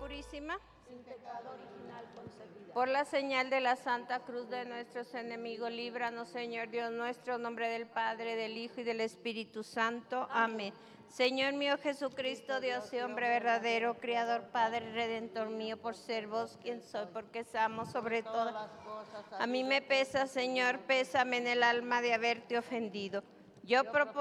Purísima, sin pecado original concebida. por la señal de la Santa Cruz de nuestros enemigos, líbranos, Señor Dios nuestro, en nombre del Padre, del Hijo y del Espíritu Santo. Amén. Señor mío Jesucristo, Dios y hombre verdadero, Creador, Padre, Redentor mío, por ser vos quien soy, porque amo sobre todas las cosas. A mí me pesa, Señor, pésame en el alma de haberte ofendido. Yo propongo